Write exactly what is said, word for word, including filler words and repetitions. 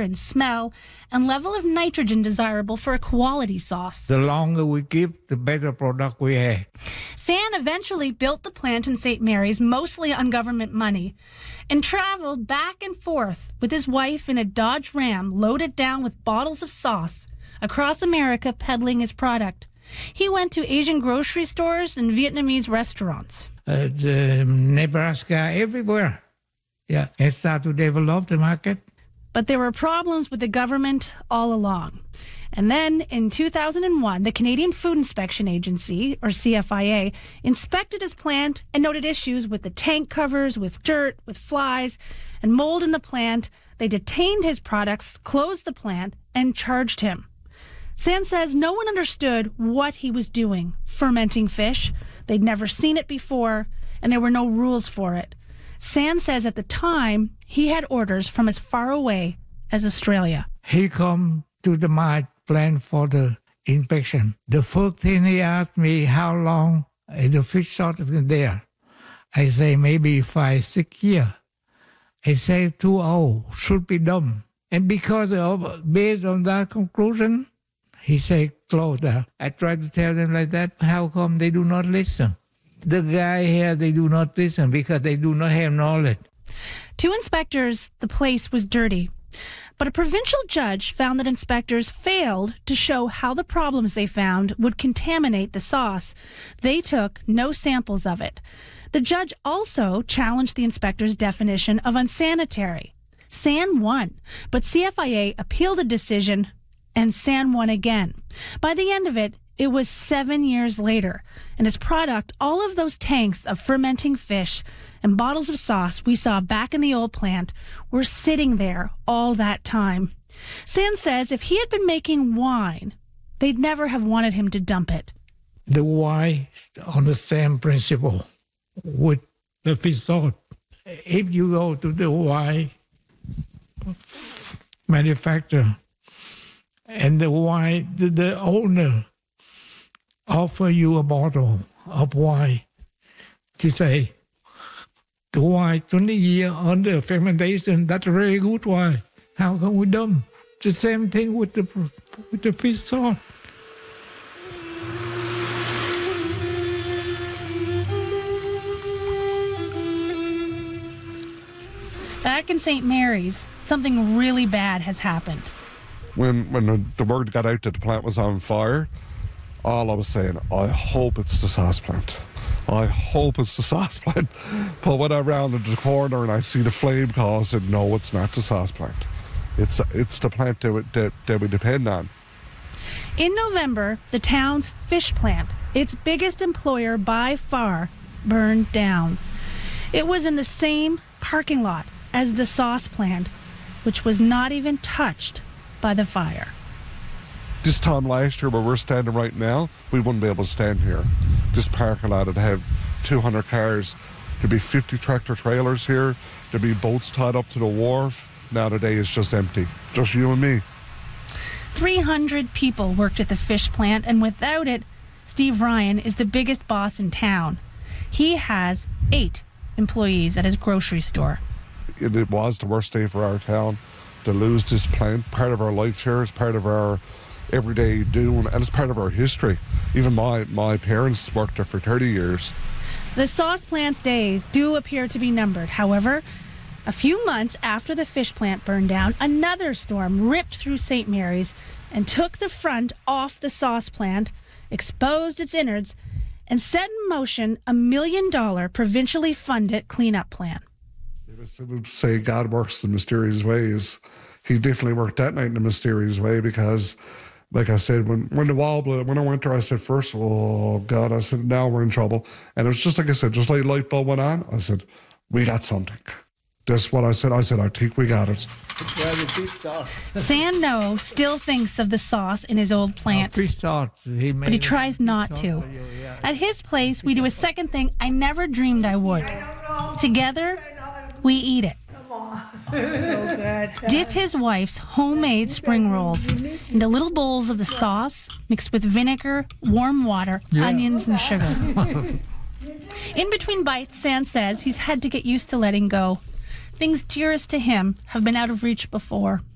and smell and level of nitrogen desirable for a quality sauce. The longer we keep, the better product we have. San eventually built the plant in Saint Mary's mostly on government money and traveled back and forth with his wife in a Dodge Ram loaded down with bottles of sauce across America peddling his product. He went to Asian grocery stores and Vietnamese restaurants. Uh, the Nebraska, everywhere. Yeah, and start to develop the market. But there were problems with the government all along. And then in two thousand one, the Canadian Food Inspection Agency, or C F I A, inspected his plant and noted issues with the tank covers, with dirt, with flies, and mold in the plant. They detained his products, closed the plant, and charged him. San says no one understood what he was doing, fermenting fish. They'd never seen it before, and there were no rules for it. San says at the time, he had orders from as far away as Australia. He come to the my plant for the inspection. The first thing he asked me, how long is the fish salt in there? I say, maybe five, six years. He say, too old, should be done. And because of, based on that conclusion, he say, close that. I try to tell them like that, but how come they do not listen? The guy here, they do not listen because they do not have knowledge. To inspectors, the place was dirty. But a provincial judge found that inspectors failed to show how the problems they found would contaminate the sauce. They took no samples of it. The judge also challenged the inspector's definition of unsanitary. San won, but C F I A appealed the decision, and San won again. By the end of it, it was seven years later, and his product, all of those tanks of fermenting fish and bottles of sauce we saw back in the old plant, were sitting there all that time. San says if he had been making wine, they'd never have wanted him to dump it. The wine on the same principle with the fish salt. If you go to the wine manufacturer and the wine, the, the owner offer you a bottle of wine to say, the wine twenty years under fermentation, that's a very good wine. How come we dump? It's the same thing with the with the fish salt. Back in Saint Mary's, something really bad has happened. When when the, the word got out that the plant was on fire, all I was saying, I hope it's the sauce plant. I hope it's the sauce plant. But when I rounded the corner and I see the flame call, I said, no, it's not the sauce plant. It's it's the plant that we, that, that we depend on. In November, the town's fish plant, its biggest employer by far, burned down. It was in the same parking lot as the sauce plant, which was not even touched by the fire. This time last year, where we're standing right now, we wouldn't be able to stand here. This parking lot would have two hundred cars. There'd be fifty tractor trailers here. There'd be boats tied up to the wharf. Now today it's just empty. Just you and me. three hundred people worked at the fish plant, and without it, Steve Ryan is the biggest boss in town. He has eight employees at his grocery store. It, it was the worst day for our town to lose this plant. Part of our life here, it's part of our everyday doing, and it's part of our history. Even my, my parents worked there for thirty years. The sauce plant's days do appear to be numbered. However, a few months after the fish plant burned down, another storm ripped through Saint Mary's and took the front off the sauce plant, exposed its innards, and set in motion a million dollar provincially funded cleanup plan. I would say God works in mysterious ways. He definitely worked that night in a mysterious way because, like I said, when, when the wall blew, when I went there, I said, first, oh, God, I said, now we're in trouble. And it was just like I said, just like light bulb went on, I said, we got something. That's what I said. I said, I think we got it. San No still thinks of the sauce in his old plant, fish salt. He but he tries not to. At his place, we do a second thing I never dreamed I would. Together, we eat it. So good. Dip his wife's homemade spring rolls into little bowls of the sauce mixed with vinegar, warm water, Yeah. onions, and sugar. In between bites, San says he's had to get used to letting go. Things dearest to him have been out of reach before.